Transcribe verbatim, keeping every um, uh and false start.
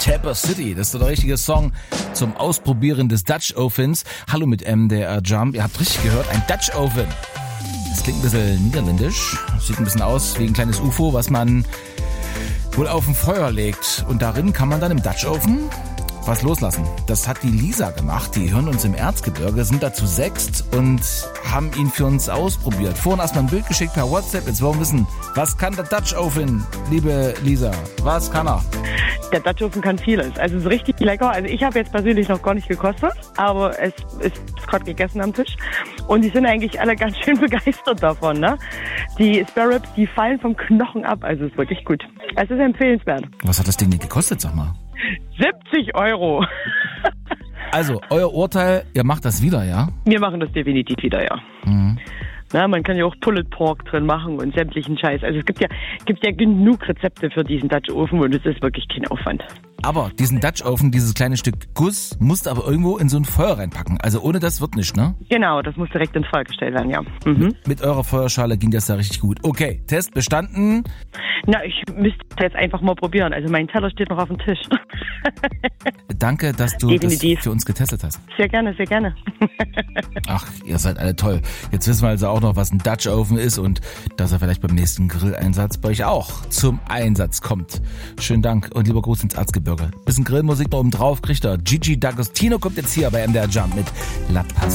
Tapper City. Das ist der richtige Song zum Ausprobieren des Dutch Ovens. Hallo mit M D R Jump. Ihr habt richtig gehört, ein Dutch Oven. Das klingt ein bisschen niederländisch. Sieht ein bisschen aus wie ein kleines U F O, was man wohl auf ein Feuer legt. Und darin kann man dann im Dutch Oven was loslassen. Das hat die Lisa gemacht. Die hören uns im Erzgebirge, sind dazu sechst und haben ihn für uns ausprobiert. Vorhin erstmal ein Bild geschickt per WhatsApp. Jetzt wollen wir wissen, was kann der Dutch Oven, liebe Lisa? Was kann er? Der Dutch Oven kann vieles. Also es ist richtig lecker. Also ich habe jetzt persönlich noch gar nicht gekostet, aber es ist gerade gegessen am Tisch. Und die sind eigentlich alle ganz schön begeistert davon. Ne? Die Spare Ribs, die fallen vom Knochen ab. Also es ist wirklich gut. Es ist empfehlenswert. Was hat das Ding denn gekostet, sag mal? siebzig Euro. Also, euer Urteil, ihr macht das wieder, ja? Wir machen das definitiv wieder, ja. Mhm. Na, man kann ja auch Pulled Pork drin machen und sämtlichen Scheiß. Also es gibt ja, gibt ja genug Rezepte für diesen Dutch Oven und es ist wirklich kein Aufwand. Aber diesen Dutch Oven, dieses kleine Stück Guss, musst du aber irgendwo in so ein Feuer reinpacken. Also ohne das wird nicht, ne? Genau, das muss direkt ins Feuer gestellt werden, ja. Mhm. Mit eurer Feuerschale ging das da richtig gut. Okay, Test bestanden. Na, ich müsste jetzt einfach mal probieren. Also mein Teller steht noch auf dem Tisch. Danke, dass du Definitiv. das für uns getestet hast. Sehr gerne, sehr gerne. Ach, ihr seid alle toll. Jetzt wissen wir also auch noch, was ein Dutch Oven ist und dass er vielleicht beim nächsten Grilleinsatz bei euch auch zum Einsatz kommt. Schönen Dank und lieber Gruß ins Erzgebirge. Bisschen Grillmusik da oben drauf kriegt er. Gigi D'Agostino kommt jetzt hier bei M D R Jump mit La Paz.